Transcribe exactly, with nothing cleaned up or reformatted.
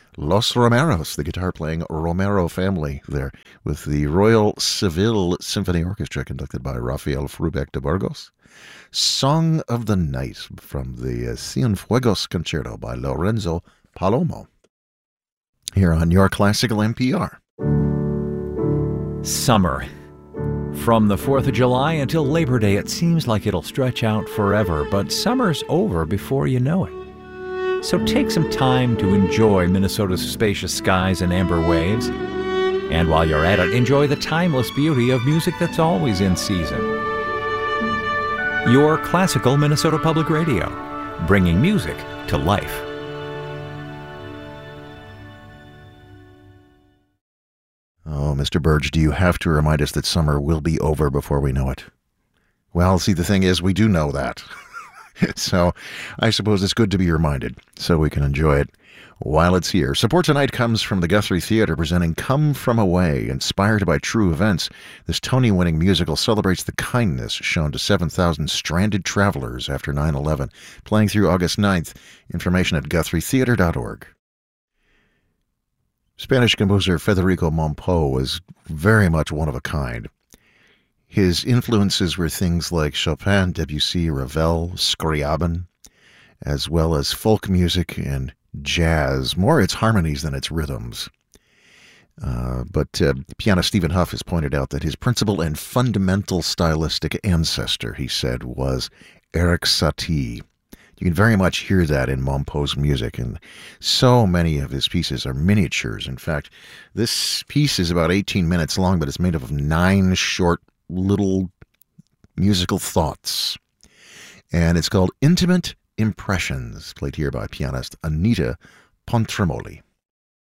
Los Romeros, the guitar-playing Romero family there, with the Royal Seville Symphony Orchestra conducted by Rafael Frubeck de Burgos. Song of the Night from the uh, Cienfuegos Concerto by Lorenzo Palomo. Here on your Classical N P R. Summer. From the fourth of July until Labor Day, it seems like it'll stretch out forever, but summer's over before you know it. So take some time to enjoy Minnesota's spacious skies and amber waves. And while you're at it, enjoy the timeless beauty of music that's always in season. Your Classical Minnesota Public Radio, bringing music to life. Oh, Mister Burge, do you have to remind us that summer will be over before we know it? Well, see, the thing is, we do know that. So I suppose it's good to be reminded so we can enjoy it while it's here. Support tonight comes from the Guthrie Theatre presenting Come From Away, inspired by true events. This Tony-winning musical celebrates the kindness shown to seven thousand stranded travelers after nine eleven. Playing through August ninth. Information at guthrie theatre dot org. Spanish composer Federico Mompou was very much one of a kind. His influences were things like Chopin, Debussy, Ravel, Scriabin, as well as folk music and jazz, more its harmonies than its rhythms. Uh, but uh, pianist Stephen Huff has pointed out that his principal and fundamental stylistic ancestor, he said, was Erik Satie. You can very much hear that in Mompou's music, and so many of his pieces are miniatures. In fact, this piece is about eighteen minutes long, but it's made up of nine short little musical thoughts. And it's called Intimate Impressions, played here by pianist Anita Pontremoli.